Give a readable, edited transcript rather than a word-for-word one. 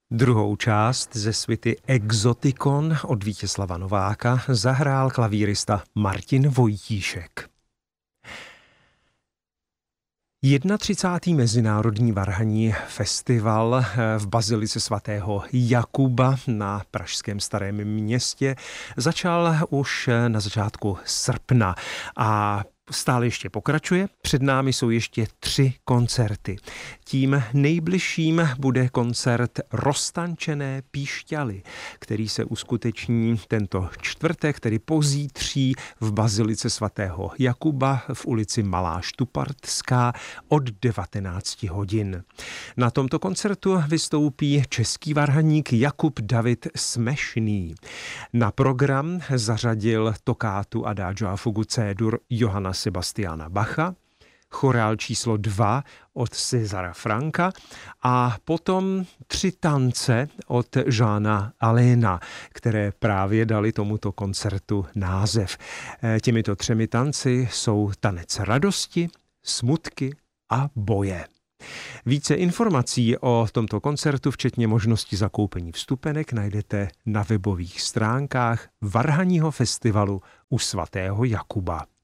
Druhou část ze suity Exotikon od Vítězslava Nováka zahrál klavírista Martin Vojtíšek. 31. Mezinárodní varhanní festival v bazilice svatého Jakuba na pražském Starém Městě začal už na začátku srpna a stále ještě pokračuje. Před námi jsou ještě 3 koncerty. Tím nejbližším bude koncert Roztančené píšťaly, který se uskuteční tento čtvrtek, tedy pozítří v bazilice svatého Jakuba v ulici Malá Štupartská od 19 hodin. Na tomto koncertu vystoupí český varhaník Jakub David Smešný. Na program zařadil tokátu Adagio a fugu C-dur Johanna Sebastiana Bacha, chorál číslo 2 od Césara Franka a potom 3 tance od Jeana Aléna, které právě dali tomuto koncertu název. Těmito 3 tanci jsou tanec radosti, smutky a boje. Více informací o tomto koncertu, včetně možnosti zakoupení vstupenek, najdete na webových stránkách Varhanního festivalu u svatého Jakuba.